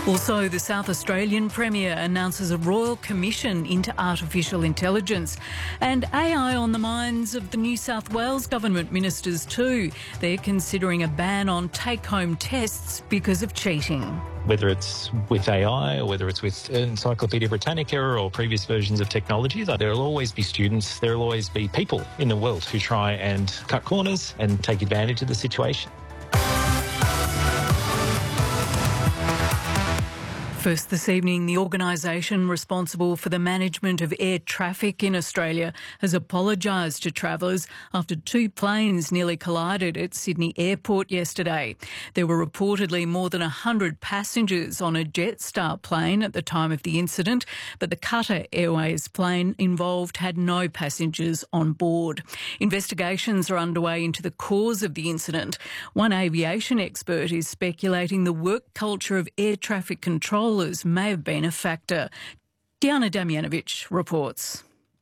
Also, the South Australian Premier announces a royal commission into artificial intelligence, and AI on the minds of the New South Wales government ministers too. They're considering a ban on take-home tests because of cheating. Whether it's with AI or whether it's with Encyclopedia Britannica or previous versions of technology, there will always be students, there will always be people in the world who try and cut corners and take advantage of the situation. First this evening, the organisation responsible for the management of air traffic in Australia has apologised to travellers after two planes nearly collided at Sydney Airport yesterday. There were reportedly more than 100 passengers on a Jetstar plane at the time of the incident, but the Qatar Airways plane involved had no passengers on board. Investigations are underway into the cause of the incident. One aviation expert is speculating the work culture of air traffic controllers may have been a factor. Diana Damjanovic reports.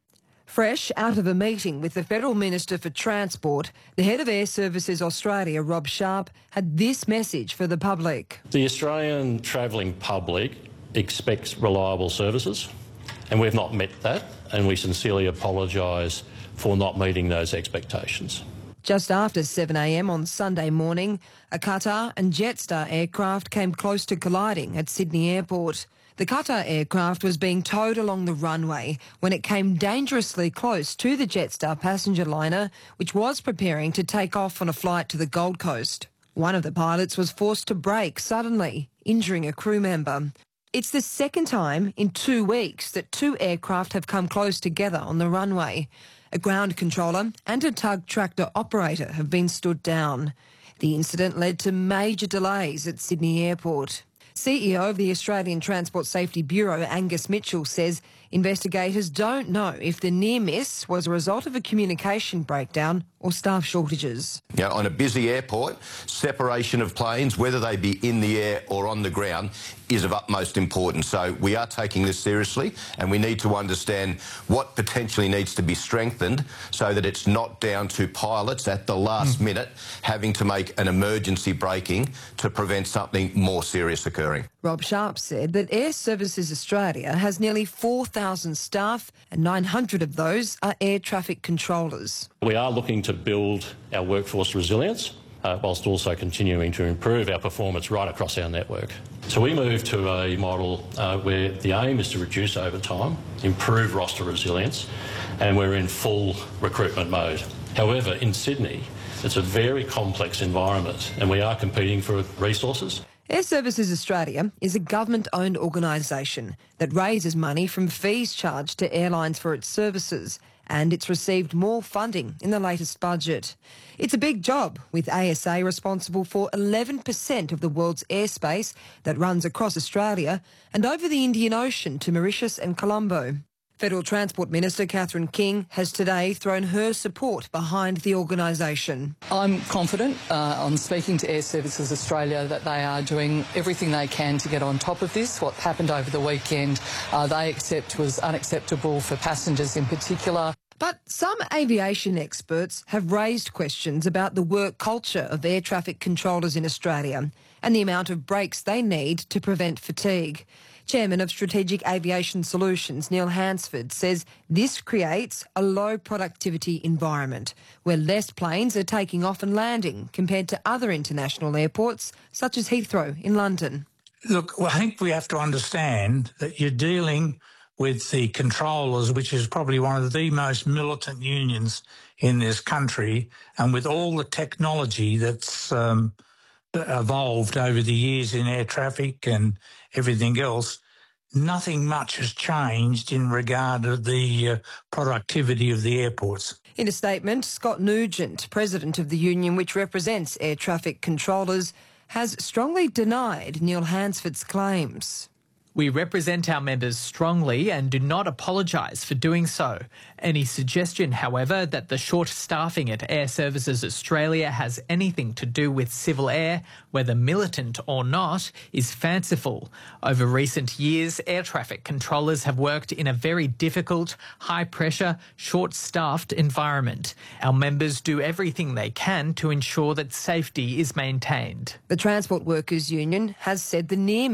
Fresh out of a meeting with the Federal Minister for Transport, the head of Air Services Australia, Rob Sharp, had this message for the public. The Australian travelling public expects reliable services, and we've not met that, and we sincerely apologise for not meeting those expectations. Just after 7 a.m. on Sunday morning, a Qatar and Jetstar aircraft came close to colliding at Sydney Airport. The Qatar aircraft was being towed along the runway when it came dangerously close to the Jetstar passenger liner, which was preparing to take off on a flight to the Gold Coast. One of the pilots was forced to brake suddenly, injuring a crew member. It's the second time in 2 weeks that two aircraft have come close together on the runway. A ground controller and a tug tractor operator have been stood down. The incident led to major delays at Sydney Airport. CEO of the Australian Transport Safety Bureau, Angus Mitchell, says investigators don't know if the near miss was a result of a communication breakdown or staff shortages. You know, on a busy airport, separation of planes, whether they be in the air or on the ground, is of utmost importance. So we are taking this seriously, and we need to understand what potentially needs to be strengthened so that it's not down to pilots at the last minute having to make an emergency braking to prevent something more serious occurring. Rob Sharp said that Air Services Australia has nearly 4,000 staff, and 900 of those are air traffic controllers. We are looking to build our workforce resilience whilst also continuing to improve our performance right across our network. So we moved to a model where the aim is to reduce overtime, improve roster resilience, and we're in full recruitment mode. However, in Sydney, it's a very complex environment and we are competing for resources. Air Services Australia is a government-owned organisation that raises money from fees charged to airlines for its services, and it's received more funding in the latest budget. It's a big job, with ASA responsible for 11% of the world's airspace that runs across Australia and over the Indian Ocean to Mauritius and Colombo. Federal Transport Minister Catherine King has today thrown her support behind the organisation. I'm confident on speaking to Air Services Australia that they are doing everything they can to get on top of this. What happened over the weekend they accept was unacceptable for passengers in particular. But some aviation experts have raised questions about the work culture of air traffic controllers in Australia and the amount of breaks they need to prevent fatigue. Chairman of Strategic Aviation Solutions, Neil Hansford, says this creates a low productivity environment where less planes are taking off and landing compared to other international airports such as Heathrow in London. Look, I think we have to understand that you're dealing with the controllers, which is probably one of the most militant unions in this country, and with all the technology that's evolved over the years in air traffic and everything else, nothing much has changed in regard to the productivity of the airports. In a statement, Scott Nugent, president of the union which represents air traffic controllers, has strongly denied Neil Hansford's claims. We represent our members strongly and do not apologise for doing so. Any suggestion, however, that the short staffing at Air Services Australia has anything to do with civil air, whether militant or not, is fanciful. Over recent years, air traffic controllers have worked in a very difficult, high-pressure, short-staffed environment. Our members do everything they can to ensure that safety is maintained. The Transport Workers Union has said the near